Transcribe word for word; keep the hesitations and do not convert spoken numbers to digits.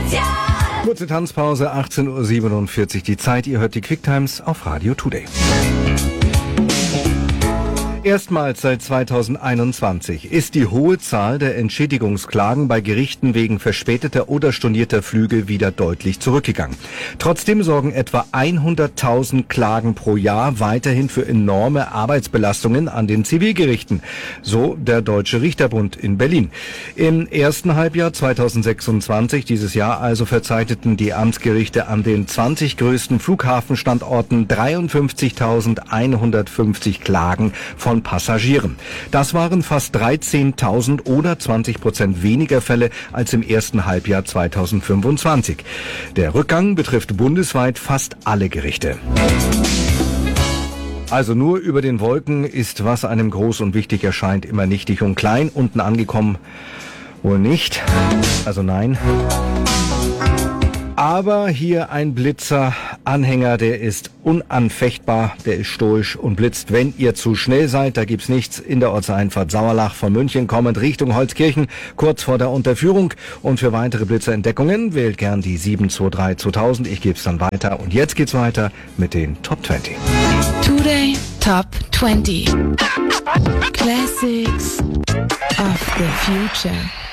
Kurze Tanzpause, achtzehn Uhr siebenundvierzig die Zeit. Ihr hört die Quicktimes auf Radio Today. Erstmals seit zweitausendeinundzwanzig ist die hohe Zahl der Entschädigungsklagen bei Gerichten wegen verspäteter oder stornierter Flüge wieder deutlich zurückgegangen. Trotzdem sorgen etwa hunderttausend Klagen pro Jahr weiterhin für enorme Arbeitsbelastungen an den Zivilgerichten, so der Deutsche Richterbund in Berlin. Im ersten Halbjahr zweitausendsechsundzwanzig, dieses Jahr also, verzeichneten die Amtsgerichte an den zwanzig größten Flughafenstandorten dreiundfünfzigtausendeinhundertfünfzig Klagen von Passagieren. Das waren fast dreizehntausend oder zwanzig Prozent weniger Fälle als im ersten Halbjahr zweitausendfünfundzwanzig. Der Rückgang betrifft bundesweit fast alle Gerichte. Also nur über den Wolken ist, was einem groß und wichtig erscheint, immer nichtig und klein. Unten angekommen wohl nicht. Also nein. Aber hier ein Blitzer-Anhänger, der ist unanfechtbar, der ist stoisch und blitzt, wenn ihr zu schnell seid. Da gibt's nichts. In der Ortseinfahrt Sauerlach von München kommend Richtung Holzkirchen, kurz vor der Unterführung. Und für weitere Blitzerentdeckungen wählt gern die sieben zwei drei zweitausend. Ich gebe es dann weiter. Und jetzt geht's weiter mit den Top zwanzig. Today Top zwanzig. Classics of the Future.